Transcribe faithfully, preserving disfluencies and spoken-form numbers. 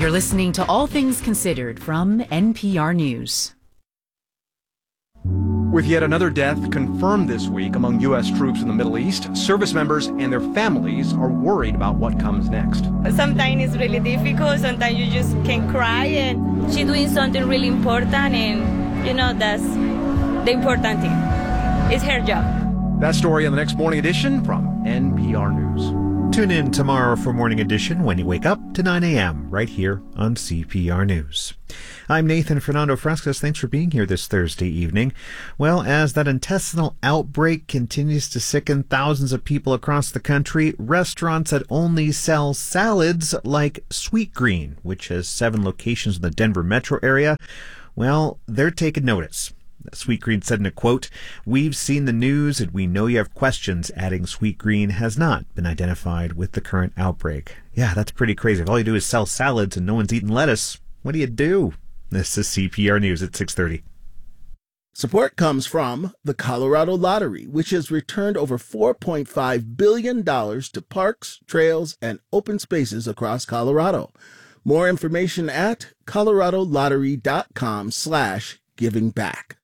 You're listening to All Things Considered from N P R News. With yet another death confirmed this week among U S troops in the Middle East, service members and their families are worried about what comes next. Sometimes it's really difficult. Sometimes you just can cry, and she's doing something really important, and, you know, that's the important thing. It's her job. That story in the next Morning Edition from N P R News. Tune in tomorrow for Morning Edition when you wake up to nine a.m. right here on C P R News. I'm Nathan Fernando Frescas. Thanks for being here this Thursday evening. Well, as that intestinal outbreak continues to sicken thousands of people across the country, restaurants that only sell salads like Sweetgreen, which has seven locations in the Denver metro area, well, they're taking notice. Sweetgreen said in a quote, "We've seen the news and we know you have questions," adding Sweetgreen has not been identified with the current outbreak. Yeah, that's pretty crazy. If all you do is sell salads and no one's eating lettuce, what do you do? This is C P R News at six thirty. Support comes from the Colorado Lottery, which has returned over four point five billion dollars to parks, trails, and open spaces across Colorado. More information at coloradolottery.com slash giving back.